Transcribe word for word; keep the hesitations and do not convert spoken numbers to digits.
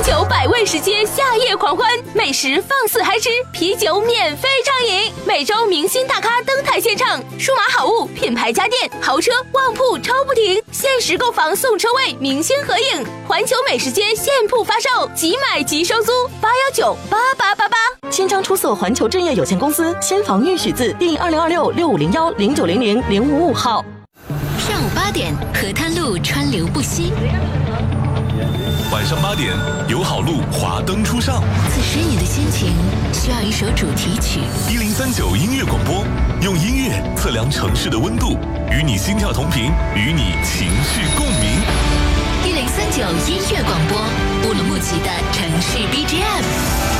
酒百味时节夏夜狂欢，美食放肆嗨吃，啤酒免费畅饮。每周明星大咖登台献唱，数码好物、品牌家电、豪车、旺铺超不停，限时购房送车位，明星合影。环球美食街现铺发售，即买即收租，八幺九八八八八。 签章出售环球置业有限公司，签房预许字第二零二六六五零幺零九零零零五五号。 上午八点，河滩路川流不息。 晚上八点，友好路华灯初上。 此时你的心情需要一首主题曲。 一零三九音乐广播，用音乐测量城市的温度，与你心跳同频，与你情绪共鸣。 一零三九音乐广播，乌鲁木齐的城市 B G M。